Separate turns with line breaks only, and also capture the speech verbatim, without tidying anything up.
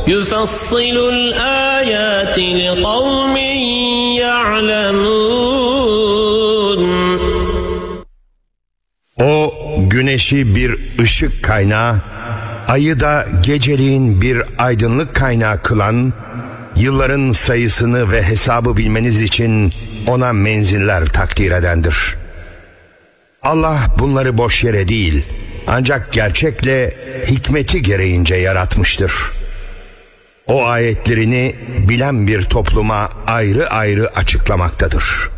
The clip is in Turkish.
يُفَصِّلُ الْآيَاتِ لِقَوْمٍ يَعْلَمُونَ.
O güneşi bir ışık kaynağı, ayı da geceliğin bir aydınlık kaynağı kılan, yılların sayısını ve hesabı bilmeniz için ona menziller takdir edendir. Allah bunları boş yere değil, ancak gerçekle hikmeti gereğince yaratmıştır. O ayetlerini bilen bir topluma ayrı ayrı açıklamaktadır.